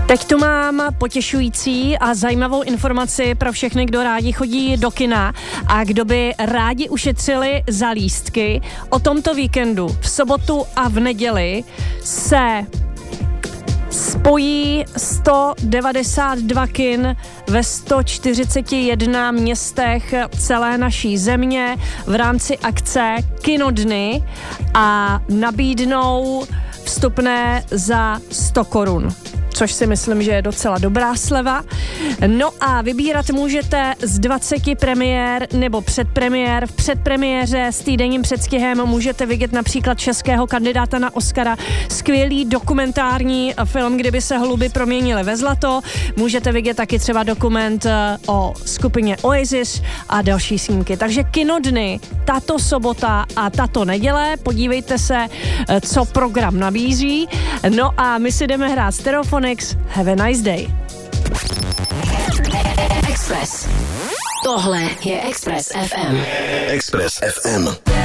Teď tu mám potěšující a zajímavou informaci pro všechny, kdo rádi chodí do kina a kdo by rádi ušetřili za lístky. O tomto víkendu v sobotu a v neděli se spojí 192 kin ve 141 městech celé naší země v rámci akce Kinodny a nabídnou vstupné za 100 korun. Což si myslím, že je docela dobrá sleva. No a vybírat můžete z 20 premiér nebo předpremiér. V předpremiéře s týdenním předstihem můžete vidět například českého kandidáta na Oscara, skvělý dokumentární film, kdyby se holuby proměnily ve zlato. Můžete vidět taky třeba dokument o skupině Oasis a další snímky. Takže Kinodny tato sobota a tato neděle. Podívejte se, co program nabízí. No a my si jdeme hrát Stereophonics. Have a nice day. Express. Tohle je Express FM. Express FM.